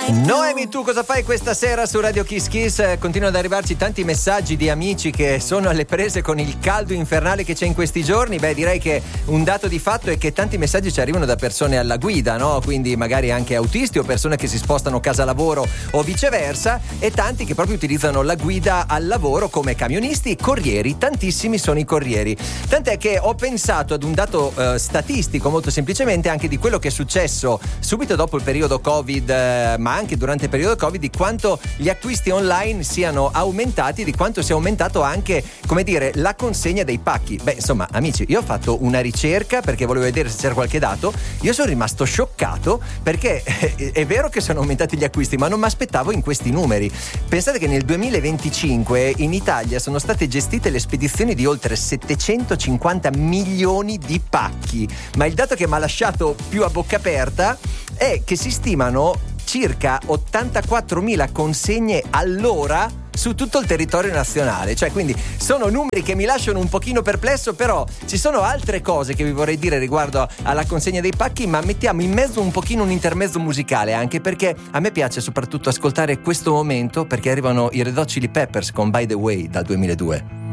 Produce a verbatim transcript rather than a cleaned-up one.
Noemi, tu cosa fai questa sera su Radio Kiss Kiss? Eh, Continuano ad arrivarci tanti messaggi di amici che sono alle prese con il caldo infernale che c'è in questi giorni. Beh, direi che un dato di fatto è che tanti messaggi ci arrivano da persone alla guida, no? Quindi magari anche autisti o persone che si spostano casa-lavoro o viceversa, e tanti che proprio utilizzano la guida al lavoro come camionisti, corrieri. Tantissimi sono i corrieri. Tant'è che ho pensato ad un dato eh, statistico molto semplicemente anche di quello che è successo subito dopo il periodo Covid, eh, ma anche durante il periodo Covid, di quanto gli acquisti online siano aumentati, di quanto sia aumentato anche, come dire, la consegna dei pacchi. Beh, insomma, amici, io ho fatto una ricerca perché volevo vedere se c'era qualche dato. Io sono rimasto scioccato perché eh, è vero che sono aumentati gli acquisti, ma non mi aspettavo in questi numeri. Pensate che nel duemilaventicinque in Italia sono state gestite le spedizioni di oltre settecentocinquanta milioni di pacchi, ma il dato che mi ha lasciato più a bocca aperta è che si stimano circa ottantaquattromila consegne all'ora su tutto il territorio nazionale. Cioè, quindi sono numeri che mi lasciano un pochino perplesso, però ci sono altre cose che vi vorrei dire riguardo alla consegna dei pacchi, ma mettiamo in mezzo un pochino un intermezzo musicale, anche perché a me piace soprattutto ascoltare questo momento, perché arrivano i Red Hot Chili Peppers con By the Way dal duemiladue.